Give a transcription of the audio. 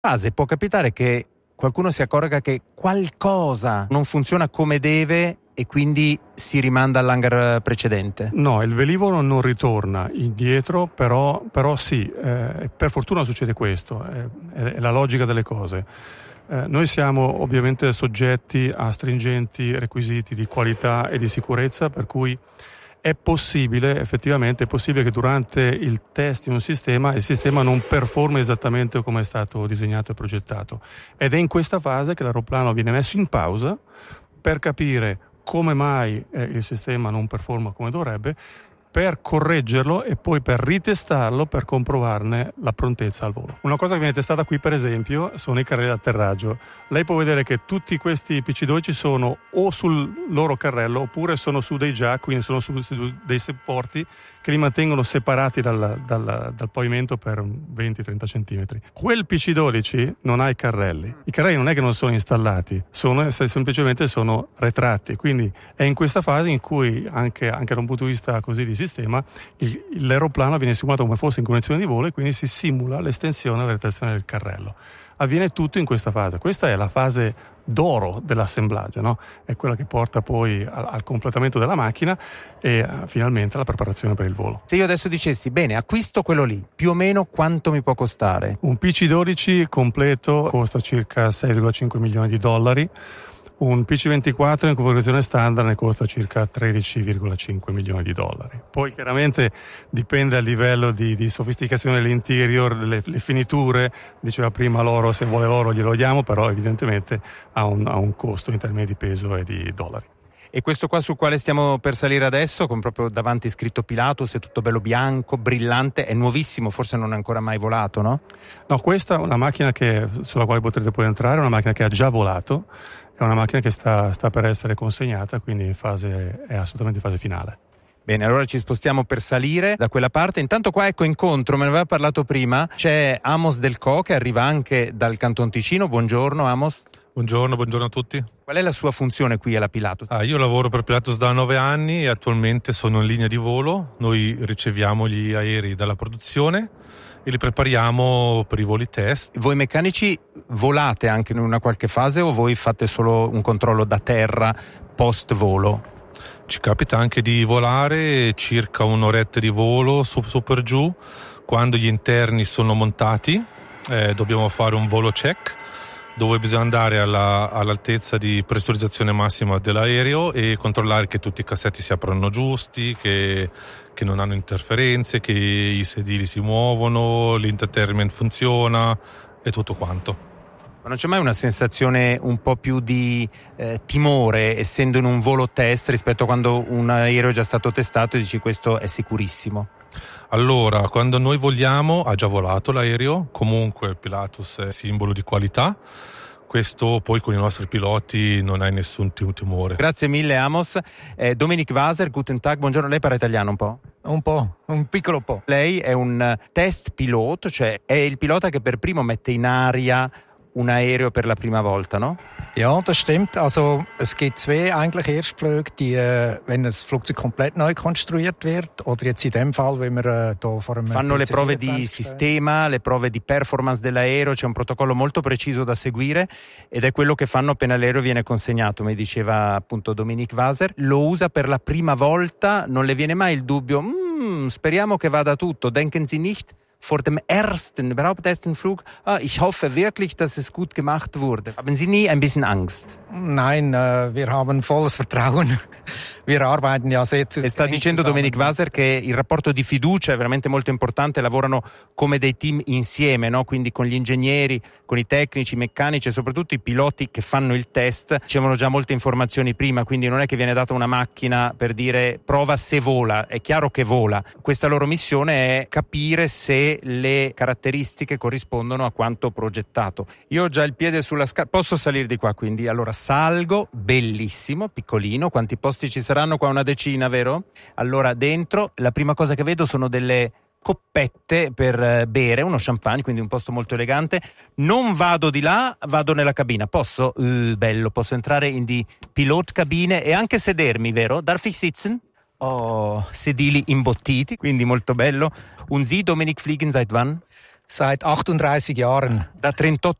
fase può capitare che qualcuno si accorga che qualcosa non funziona come deve e quindi si rimanda all'hangar precedente? No, il velivolo non ritorna indietro, però sì, per fortuna succede questo, è la logica delle cose. Noi siamo ovviamente soggetti a stringenti requisiti di qualità e di sicurezza, per cui effettivamente è possibile che durante il test di un sistema il sistema non performi esattamente come è stato disegnato e progettato, ed è in questa fase che l'aeroplano viene messo in pausa per capire come mai il sistema non performa come dovrebbe, per correggerlo e poi per ritestarlo per comprovarne la prontezza al volo. Una cosa che viene testata qui, per esempio, sono i carrelli d'atterraggio. Lei può vedere che tutti questi PC-12 sono o sul loro carrello oppure sono su dei jack, quindi sono su dei supporti che li mantengono separati dal pavimento per 20-30 centimetri. Quel PC-12 non ha i carrelli. I carrelli non è che non sono installati, semplicemente sono retratti. Quindi è in questa fase in cui, anche da un punto di vista così di sistema, l'aeroplano viene simulato come fosse in condizione di volo e quindi si simula l'estensione e la retrazione del carrello. Avviene tutto in questa fase. Questa è la fase d'oro dell'assemblaggio, no? È quella che porta poi al completamento della macchina e finalmente alla preparazione per il volo. Se io adesso dicessi, bene, acquisto quello lì, più o meno quanto mi può costare? Un PC-12 completo costa circa $6,5 milioni. Un PC-24 in configurazione standard ne costa circa $13,5 milioni. Poi chiaramente dipende dal livello di sofisticazione dell'interior, le finiture. Diceva prima l'oro, se vuole l'oro glielo diamo, però evidentemente ha un costo in termini di peso e di dollari. E questo qua sul quale stiamo per salire adesso, con proprio davanti scritto Pilatus, è tutto bello bianco, brillante, è nuovissimo, forse non è ancora mai volato, no? No, questa è una macchina sulla quale potrete poi entrare, è una macchina che ha già volato, è una macchina che sta per essere consegnata, quindi è assolutamente in fase finale. Bene, allora ci spostiamo per salire da quella parte. Intanto qua incontro, me ne aveva parlato prima, c'è Amos Del Co che arriva anche dal Canton Ticino. Buongiorno Amos. Buongiorno a tutti. Qual è la sua funzione qui alla Pilatus? Io lavoro per Pilatus da 9 anni e attualmente sono in linea di volo. Noi riceviamo gli aerei dalla produzione e li prepariamo per i voli test. Voi meccanici volate anche in una qualche fase o voi fate solo un controllo da terra post volo? Ci capita anche di volare circa un'oretta di volo su per giù. Quando gli interni sono montati dobbiamo fare un volo check dove bisogna andare all'altezza di pressurizzazione massima dell'aereo e controllare che tutti i cassetti si aprono giusti, che non hanno interferenze, che i sedili si muovono, l'intertainment funziona e tutto quanto. Ma non c'è mai una sensazione un po' più di timore, essendo in un volo test, rispetto a quando un aereo è già stato testato e dici questo è sicurissimo? Allora, quando noi voliamo, ha già volato l'aereo, comunque Pilatus è simbolo di qualità. Questo poi con i nostri piloti non hai nessun timore. Grazie mille Amos. Dominic Vaser, guten Tag, buongiorno. Lei parla italiano un po'? Un piccolo po'. Lei è un test pilot, cioè è il pilota che per primo mette in aria un aereo per la prima volta, no? Ja, das stimmt. Also es gibt zwei eigentlich Erstflüge, wenn das Flugzeug komplett neu konstruiert wird, oder jetzt in dem Fall, wenn wir da vor einem Fanno le prove di sistema, le prove di performance dell'aereo, c'è un protocollo molto preciso da seguire ed è quello che fanno appena l'aereo viene consegnato, mi diceva appunto Dominic Vaser. Lo usa per la prima volta, non le viene mai il dubbio, speriamo che vada tutto, denken Sie nicht vor dem überhaupt ersten Flug, ich hoffe wirklich, dass es gut gemacht wurde. Haben Sie nie ein bisschen Angst? Nein, wir haben volles Vertrauen. Wir arbeiten ja sehr E sta dicendo Dominic Vaser che il rapporto di fiducia è veramente molto importante, lavorano come dei team insieme, no? Quindi con gli ingegneri, con i tecnici, i meccanici e soprattutto i piloti che fanno il test ricevono già molte informazioni prima, quindi non è che viene data una macchina per dire prova se vola, è chiaro che vola. Questa loro missione è capire se le caratteristiche corrispondono a quanto progettato. Io ho già il piede sulla scala, posso salire di qua, quindi allora salgo, bellissimo, piccolino, quanti posti ci saranno qua? Una decina, vero? Allora dentro la prima cosa che vedo sono delle coppette per bere, uno champagne, quindi un posto molto elegante. Non vado di là, vado nella cabina. Posso? Bello, posso entrare in di pilotcabine e anche sedermi, vero? Darf ich sitzen? Sedili imbottiti, quindi molto bello. Und Sie, Dominik, fliegen seit wann? Seit 38 Jahren. Da 38